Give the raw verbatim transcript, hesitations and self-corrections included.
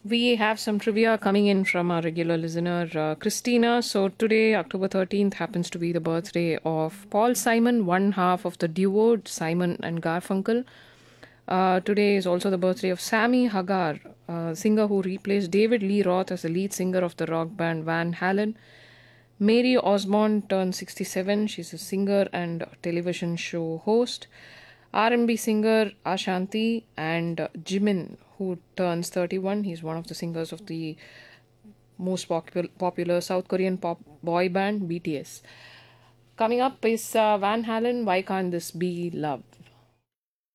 We have some trivia coming in from our regular listener, uh, Christina. So today, October thirteenth, happens to be the birthday of Paul Simon, one half of the duo Simon and Garfunkel. Uh, today is also the birthday of Sammy Hagar, a singer who replaced David Lee Roth as the lead singer of the rock band Van Halen. Mary Osmond turned sixty-seven. She's a singer and television show host. R and B singer Ashanti and uh, Jimin, who turns thirty-one. He's one of the singers of the most popul- popular South Korean pop boy band B T S. Coming up is uh, Van Halen, Why Can't This Be Love?